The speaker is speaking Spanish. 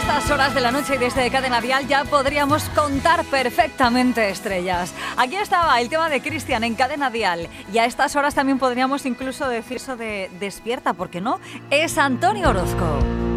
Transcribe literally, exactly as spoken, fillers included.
estas horas de la noche y desde Cadena Dial ya podríamos contar perfectamente estrellas. Aquí estaba el tema de Cristian en Cadena Dial y a estas horas también podríamos incluso decir eso de despierta, ¿por qué no? Es Antonio Orozco.